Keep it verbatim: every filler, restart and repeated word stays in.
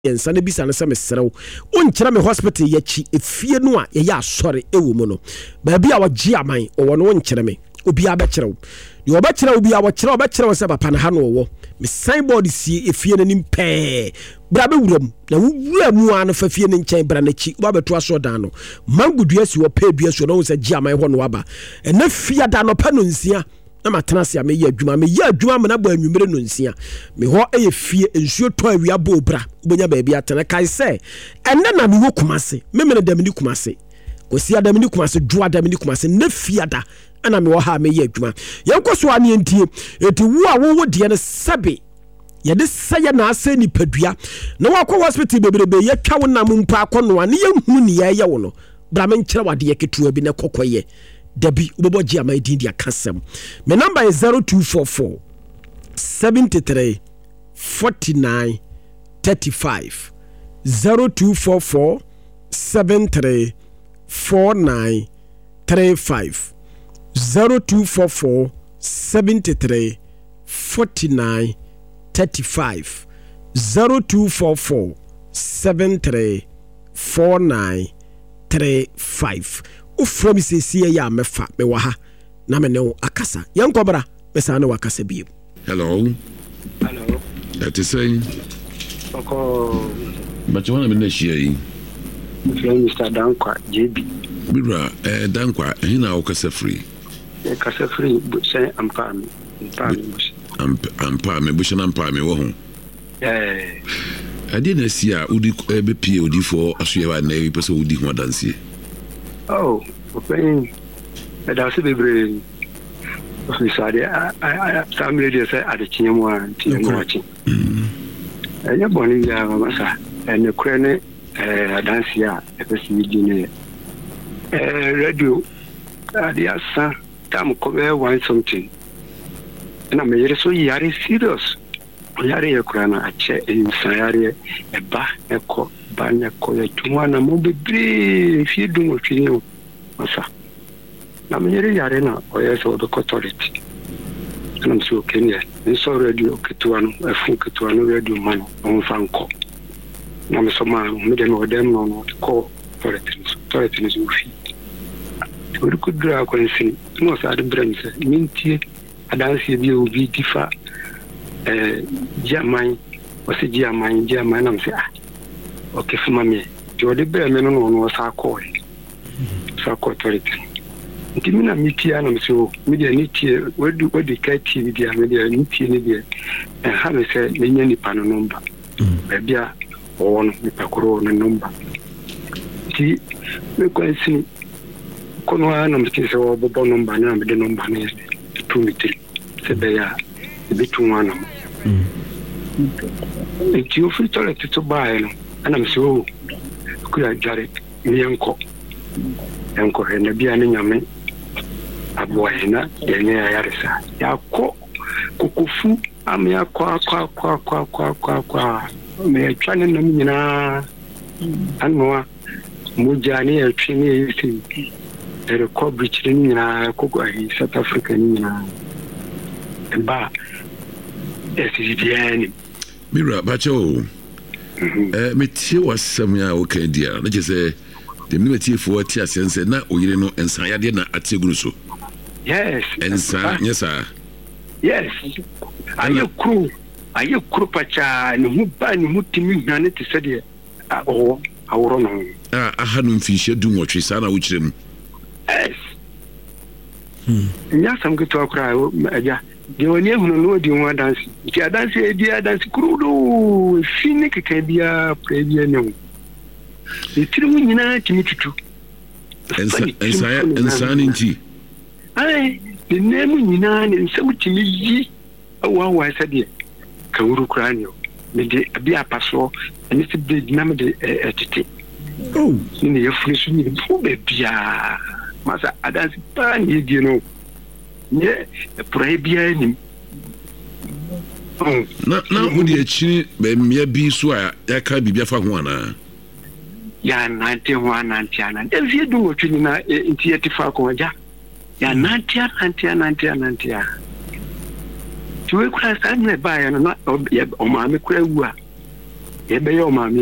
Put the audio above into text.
yensa ne bisa ne se mesrew onkyere me hospital yachi efie no a ye ya asore ewo mu no ba bia wogie aman owo no onkyere me obi abekyerew de obekyerew obi abekyerew obekyerew se papa na ha no wo me signboard sie efie nanim pe bra be wuram na wura mu an fa fie ne nkyɛn bra na chi wa beto aso dan no mangudua si wo pe dua so no se gie aman ho no waba na fia da no pa no nsia na matena se me ye adwuma me ye adwuma me na ba anwumere no nsia me ho eye fie ensuo to awia bo bra bonya ba bia atena kai se enne na me wo kumase me me na da me ni kumase kosi ada me ni kumase do ada me ni kumase na fia da ana me wo ha me ye adwuma yenko so ane entie eti wo a wo wo de ne sabe ye de saye na ase ni padua na wakɔ hospital bebrebe ye twa wo na mu mpa akɔno ane ye hu ni ye ye wo no bra me nkyere wade ye ketua bi na kokoye Debbie Ubobo Giama Dindia Kassam. My number is zero two four four seventy three forty nine thirty five. Zero two four four seven three four nine three five. Zero two four four seventy three forty nine thirty five. Zero two four four seven three four nine three five. Ufra mi sisi ya mefa me waha na me ne akasa yanko bra me sa ne wakasa bi. Hello. Hello. That is saying. Oko. But you want to be share yi. Mister Dankwa J B. Bibra eh Dankwa hina okasa free. E kasa free but say ampa me. Ampa me. Ampa me busha na ampa me wo ho. Eh. Ade na sia udi be pie udi for asoyewa na e pese udi ho dansie. Oh, okay. That's a baby. We saw the I some lady said at the Chinamwa, Chinamachi. And you're born in Yamasa, and the crane, a dance here, a person in a radio. The son, Tam cover one something. And I'm a so yari serious. Yari a crana, a chair in Sayari, a bar, a cock. Banya koya tumwana mombe bre fi dungo finyo masa na mnyere yare na oyeso do authority ana mso Kenya nso radio ketuano afun ketuano radio man on fanko na msoma mede no dem no no ko authority authority is ufi uri kudra ko nsin no sa de bremse mintie adansi bi obi difa eh jamai wasi jamai jamai na mse ah okay fuma me jodi be me no no sa ko sa ko authority nti mina mitia na mso media ni tie wadu wadu ka tie media media ni tie ni dia eh ha me se menya ni pa no number ba bia o no ni pa koro no number ti me ko nsi kono ana mti se o bobo number na me de number na two three se be ya be two one mm nti o fi toilet to buy no ana mso kuya jare miyanko yanko hena bia ne nyame abohena yenye yaresa yako kukufu am yakwa kwa kwa kwa kwa kwa kwa me twane no nyina anwa mujani ya twini yisi ere ko bichiri nyina ko ko hi South Africa nyina ba esidiani Mira bacho eh metie wasam ya okay dia na je say dem ni metie fo ati asense na oyire no ensan ya de na ateguru so. Yes, ensan yes sir. Yes, aye kru aye kru pacha ni hu ba ni mutimi na ne te sede a o aworo no ah aha no mfihye du nwotwe sa na wo kirem. Yes. Hmm. Nya sam ke to akra aja de woni ehunu no di nwa dance ti dance e di dance krudo fini ke ke bia previa ne e tirimu nyina timi tutu ensan ensan ensan nti ai de nemu nyina ne nsem timi yi awa wa sade ka wuru kranio me de bia paso ene se be na me de etete oh ni ye funu su ni bu be bia masa adansi pa ni di no ne prohibia ni na na udi echi be mia bi so a ya ka bibia fa ho ana ya nante ho anante ana e vie du wo twini na nti etifa ko ja ya nante nante nante nante a tuwe kura sa ne ba ya na o ma me kura wu a yɛbɛyɛ ɔmaame